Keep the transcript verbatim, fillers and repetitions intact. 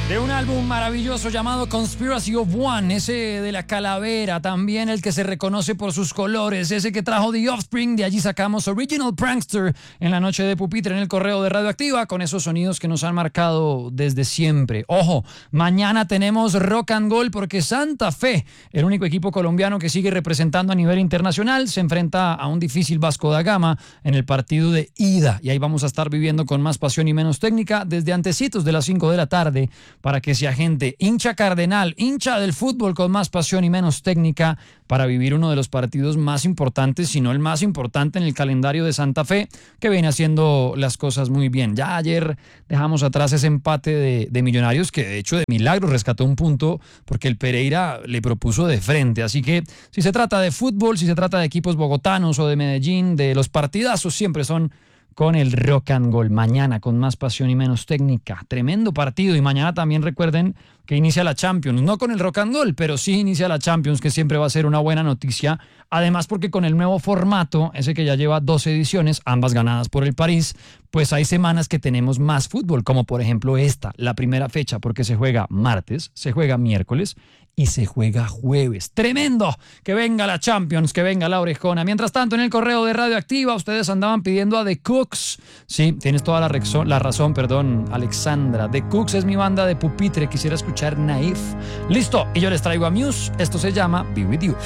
De un álbum maravilloso llamado Conspiracy of One, ese de la calavera, también el que se reconoce por sus colores, ese que trajo The Offspring, de allí sacamos Original Prankster en la noche de pupitre en el correo de Radioactiva, con esos sonidos que nos han marcado desde siempre. Ojo, mañana tenemos Rock and Gold porque Santa Fe, el único equipo colombiano que sigue representando a nivel internacional, se enfrenta a un difícil Vasco da Gama en el partido de ida, y ahí vamos a estar viviendo con más pasión y menos técnica desde antecitos de las cinco de la tarde, para que sea gente hincha cardenal, hincha del fútbol con más pasión y menos técnica, para vivir uno de los partidos más importantes, si no el más importante en el calendario de Santa Fe, que viene haciendo las cosas muy bien. Ya ayer dejamos atrás ese empate de, de Millonarios, que de hecho de milagro rescató un punto, porque el Pereira le propuso de frente. Así que si se trata de fútbol, si se trata de equipos bogotanos o de Medellín, de los partidazos siempre son con el Rock and Gold. Mañana con más pasión y menos técnica. Tremendo partido. Y mañana también recuerden que inicia la Champions. No con el Rock and Gold, pero sí inicia la Champions, que siempre va a ser una buena noticia. Además, porque con el nuevo formato, ese que ya lleva dos ediciones, ambas ganadas por el París, pues hay semanas que tenemos más fútbol, como por ejemplo esta, la primera fecha, porque se juega martes, se juega miércoles y se juega jueves. ¡Tremendo! Que venga la Champions, que venga la orejona. Mientras tanto, en el correo de Radioactiva, ustedes andaban pidiendo a The Cooks. Sí, tienes toda la, razón, la razón, perdón, Alexandra. The Cooks es mi banda de pupitre. Quisiera escuchar Naif. Listo, y yo les traigo a Muse. Esto se llama Be With You.